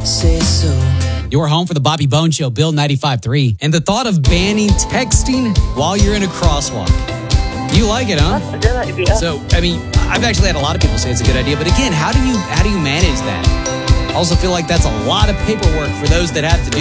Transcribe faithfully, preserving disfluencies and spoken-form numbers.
say so. You're home for the Bobby Bone Show, Bill ninety-five point three. And the thought of banning texting while you're in a crosswalk. You like it, huh? That's a good idea. So, I mean, I've actually had a lot of people say it's a good idea. But again, how do you how do you manage that? I also feel like that's a lot of paperwork for those that have to do